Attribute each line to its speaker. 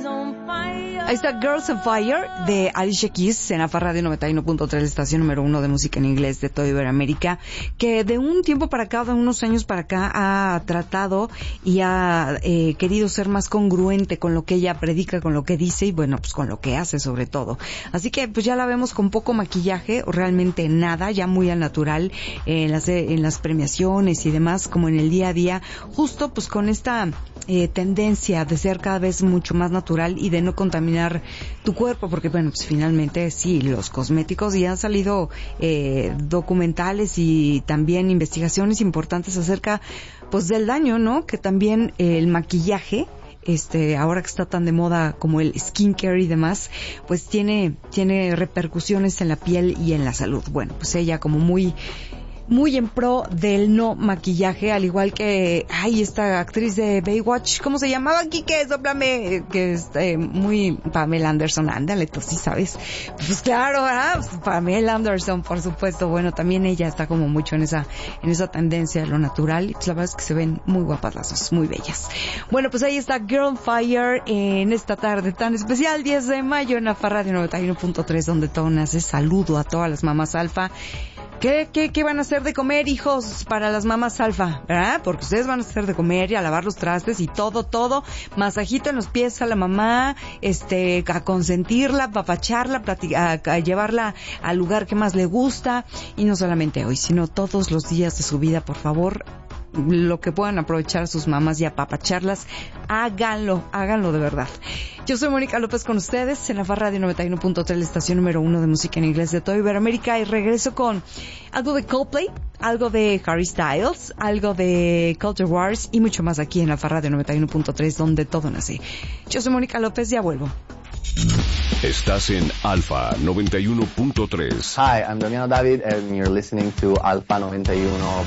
Speaker 1: Ahí está Girls on Fire de Alicia Keys en AFA Radio 91.3, la estación número 1 de música en inglés de toda Iberoamérica, que de un tiempo para acá, de unos años para acá, ha tratado y ha querido ser más congruente con lo que ella predica, con lo que dice y bueno, pues con lo que hace sobre todo. Así que pues ya la vemos con poco maquillaje o realmente nada, ya muy al natural en las premiaciones y demás, como en el día a día, justo pues con esta tendencia de ser cada vez mucho más natural y de no contaminar tu cuerpo, porque bueno, pues finalmente sí, los cosméticos, y han salido documentales y también investigaciones importantes acerca pues del daño, ¿no? Que también el maquillaje, ahora que está tan de moda como el skincare y demás, pues tiene repercusiones en la piel y en la salud. Bueno, pues ella como muy en pro del no maquillaje, al igual que esta actriz de Baywatch, ¿cómo se llamaba? Quique, sóplame, que es muy Pamela Anderson, ándale, tú sí sabes. Pues claro, Pamela Anderson, por supuesto. Bueno, también ella está como mucho en esa tendencia de lo natural, y pues la verdad es que se ven muy guapas las dos, muy bellas. Bueno, pues ahí está Girl Fire en esta tarde tan especial, 10 de mayo en AFA Radio 91.3, donde todo nace. Saludo a todas las mamás alfa. ¿Qué van a hacer de comer, hijos, para las mamás alfa? ¿Verdad? Porque ustedes van a hacer de comer y a lavar los trastes y todo. Masajito en los pies a la mamá, a consentirla, a apapacharla, a llevarla al lugar que más le gusta. Y no solamente hoy, sino todos los días de su vida, por favor. Lo que puedan aprovechar a sus mamás y apapacharlas, háganlo de verdad. Yo soy Mónica López con ustedes en la AFA Radio 91.3, la estación número 1 de música en inglés de toda Iberoamérica, y regreso con algo de Coldplay, algo de Harry Styles, algo de Culture Wars y mucho más aquí en la AFA Radio 91.3, donde todo nace. Yo soy Mónica López, ya vuelvo.
Speaker 2: Estás en Alfa 91.3.
Speaker 3: Hi, I'm Damiano David and you're listening to Alfa 91.